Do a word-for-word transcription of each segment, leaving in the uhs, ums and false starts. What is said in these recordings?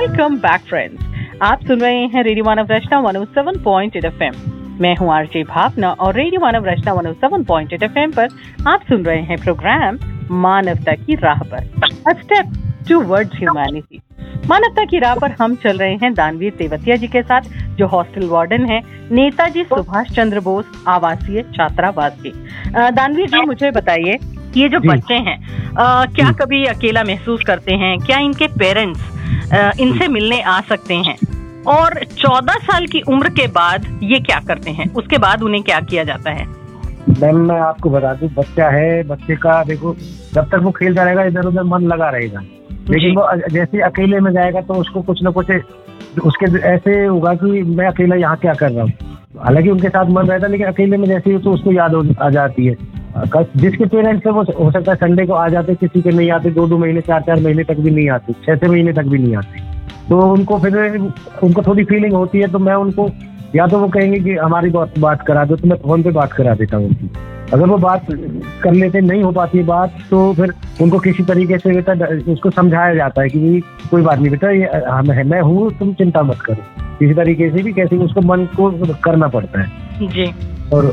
Welcome back friends. आप सुन रहे हैं रेडियो मानव रचना one O seven point eight FM. मैं हूं आरजे भावना और रेडियो मानव रचना one O seven point eight FM पर आप सुन रहे हैं प्रोग्राम मानवता की राह पर, अ स्टेप टुवर्ड्स ह्यूमैनिटी। मानवता की राह पर हम चल रहे हैं दानवीर तेवतिया जी के साथ, जो हॉस्टल वार्डन है नेताजी सुभाष चंद्र बोस आवासीय छात्रावास के। दानवीर जी, मुझे बताइए, ये जो बच्चे हैं आ, क्या कभी अकेला महसूस करते हैं? क्या इनके पेरेंट्स इनसे मिलने आ सकते हैं? और चौदह साल की उम्र के बाद ये क्या करते हैं? उसके बाद उन्हें क्या किया जाता है? मैम, मैं आपको बता दूं, बच्चा है, बच्चे का देखो, जब तक वो खेलता रहेगा इधर उधर मन लगा रहेगा, लेकिन वो जैसे अकेले में जाएगा तो उसको कुछ ना कुछ उसके ऐसे होगा कि मैं अकेला यहाँ क्या कर रहा हूँ। हालांकि उनके साथ मन रहता है, लेकिन अकेले में जैसे ही तो उसको याद आ जाती है। जिसके पेरेंट्स है वो हो सकता है संडे को आ जाते, किसी के नहीं आते, दो दो महीने चार चार महीने तक भी नहीं आते, छह छह महीने तक भी नहीं आते। तो उनको फिर उनको थोड़ी फीलिंग होती है, तो मैं उनको या तो वो कहेंगे कि हमारी बात बात करा दो, तो मैं फोन पे बात करा देता हूँ उनकी। अगर वो बात कर लेते नहीं हो पाती बात, तो फिर उनको किसी तरीके से बेटा उसको समझाया जाता है कि कोई बात नहीं बेटा, ये मैं हूँ, तुम चिंता मत करो। किसी तरीके से भी कैसे उसको मन को करना पड़ता है जी। और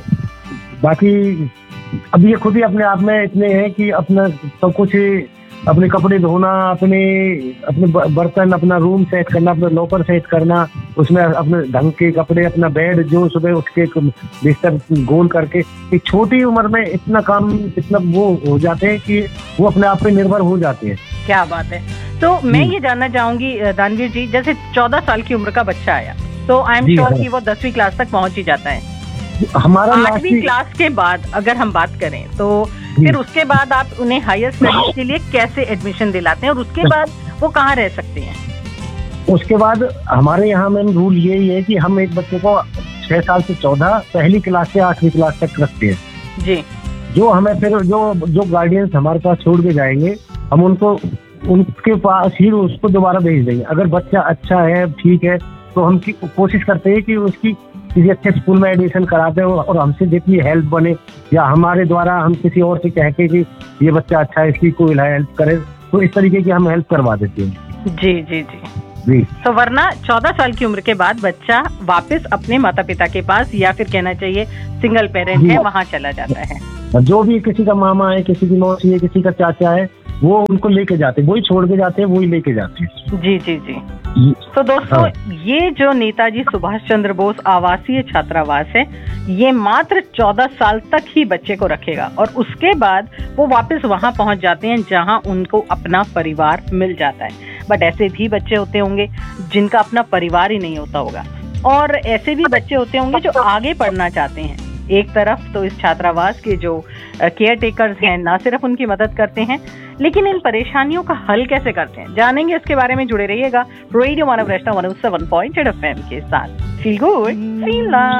बाकी अब ये खुद ही अपने आप में इतने हैं कि अपना सब कुछ, अपने कपड़े धोना, अपने अपने बर्तन, अपना रूम सेट करना, अपना लॉकर सेट करना, उसमें अपने ढंग के कपड़े, अपना बेड जो सुबह उठ के बिस्तर गोल करके, एक छोटी उम्र में इतना काम, इतना वो हो जाते हैं कि वो अपने आप पे निर्भर हो जाते हैं। क्या बात है। तो मैं ये जानना चाहूंगी दानवीर जी, जैसे चौदह साल की उम्र का बच्चा आया तो आई एम श्योर कि वो दसवीं क्लास तक पहुंच ही जाता है। हमारा आठवीं क्लास के बाद अगर हम बात करें तो फिर उसके बाद आप उन्हें हायर स्टडीज के लिए कैसे एडमिशन दिलाते हैं, और उसके बाद वो कहाँ रह सकते हैं? उसके बाद हमारे यहाँ में रूल यही है कि हम एक बच्चे को छह साल से चौदह पहली क्लास से आठवीं क्लास तक रखते हैं जी। जो हमें फिर जो जो गार्डियंस हमारे पास छोड़ के जाएंगे, हम उनको उनके पास ही उसको दोबारा भेज देंगे। अगर बच्चा अच्छा है, ठीक है, तो हम कोशिश करते हैं कि उसकी किसी अच्छे स्कूल में एडमिशन कराते हैं, और हमसे जितनी हेल्प बने, या हमारे द्वारा हम किसी और से कह के कि ये बच्चा अच्छा है, इसकी कोई हेल्प करे, तो इस तरीके की हम हेल्प करवा देते हैं। जी जी जी जी। तो वरना चौदह साल की उम्र के बाद बच्चा वापस अपने माता पिता के पास, या फिर कहना चाहिए सिंगल पेरेंट है, वहाँ चला जाता है। जो भी किसी का मामा है, किसी की मौसी है, किसी का चाचा है, वो उनको लेके जाते, वही छोड़ के जाते हैं, वही लेके जाते हैं। जी जी जी। तो दोस्तों, हाँ। ये जो नेताजी सुभाष चंद्र बोस आवासीय छात्रावास है, ये मात्र चौदह साल तक ही बच्चे को रखेगा, और उसके बाद वो वापस वहाँ पहुँच जाते हैं जहाँ उनको अपना परिवार मिल जाता है। बट ऐसे भी बच्चे होते होंगे जिनका अपना परिवार ही नहीं होता होगा, और ऐसे भी बच्चे होते होंगे जो आगे पढ़ना चाहते हैं। एक तरफ तो इस छात्रावास के जो केयर टेकर्स हैं ना सिर्फ उनकी मदद करते हैं, लेकिन इन परेशानियों का हल कैसे करते हैं, जानेंगे इसके बारे में। जुड़े रहिएगा रेडियो मानव रचना one O seven point eight FM के साथ। Feel good, feel love.